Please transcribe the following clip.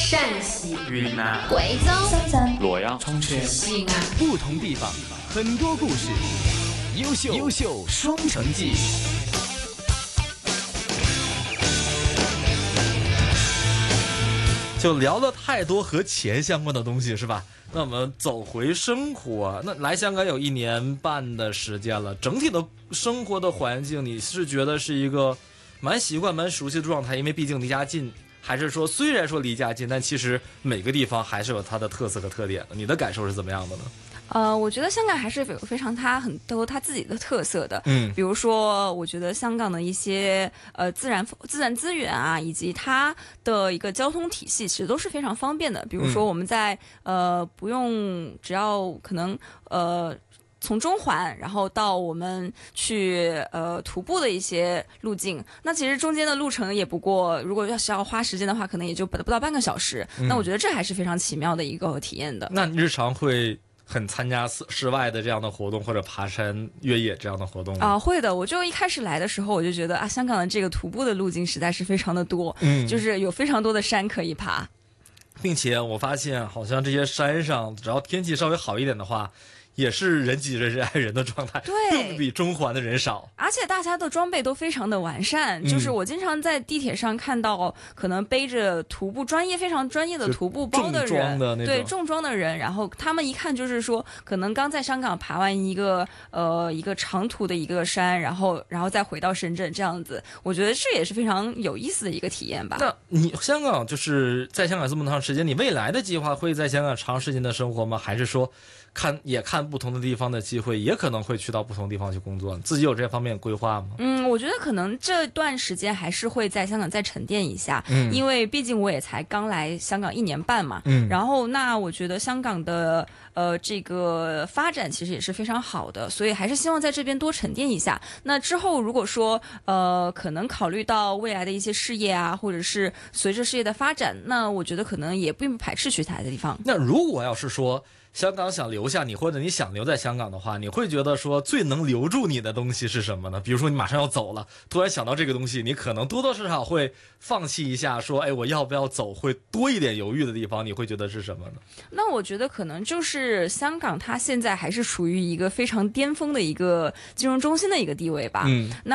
陕西、 云南、 贵州、 深圳、 洛阳、 重庆、 西安， 不同地方，很多故事，优秀双城记。 就聊了太多和钱相关的东西，是吧？那我们走回生活，那来香港有1年半的时间了，整体的生活的环境，你是觉得是一个蛮习惯、蛮熟悉的状态？因为毕竟离家近，还是说虽然说离家近，但其实每个地方还是有它的特色和特点的？你的感受是怎么样的呢？ 我觉得香港还是有非常很多它自己的特色的，比如说，我觉得香港的一些自然资源啊，以及它的一个交通体系，其实都是非常方便的。比如说我们在不用，只要可能从中环，然后到我们去徒步的一些路径，那其实中间的路程也不过，如果要花时间的话，可能也就不到半个小时。那我觉得这还是非常奇妙的一个体验的。 那你日常会很参加室外的这样的活动，或者爬山越野这样的活动吗？ 会的。我就一开始来的时候，我就觉得香港的这个徒步的路径实在是非常的多，就是有非常多的山可以爬， 并且我发现好像这些山上，只要天气稍微好一点的话，也是人挤人人挨人的状态， 对， 并不比中环的人少， 而且大家的装备都非常的完善，就是我经常在地铁上看到可能背着非常专业的徒步包的人，对，重装的人，然后他们一看就是说可能刚在香港爬完一个长途的一个山，然后再回到深圳这样子，我觉得这也是非常有意思的一个体验吧。 那你香港就是在香港这么长时间，你未来的计划会在香港长时间的生活吗？还是说看不同的地方的机会，也可能会去到不同地方去工作，自己有这方面规划吗？ 我觉得可能这段时间还是会在香港再沉淀一下，因为毕竟我也才刚来香港1年半嘛，然后那我觉得香港的这个发展其实也是非常好的，所以还是希望在这边多沉淀一下。那之后如果说可能考虑到未来的一些事业啊，或者是随着事业的发展，那我觉得可能也并不排斥去其他的地方。 那如果要是说香港想留下你，或者你想留在香港的话，你会觉得说最能留住你的东西是什么呢？比如说你马上要走了，突然想到这个东西，你可能多多少少会放弃一下，说我要不要走，会多一点犹豫的地方，你会觉得是什么呢？ 那我觉得可能就是香港它现在还是处于一个非常巅峰的一个金融中心的一个地位吧。那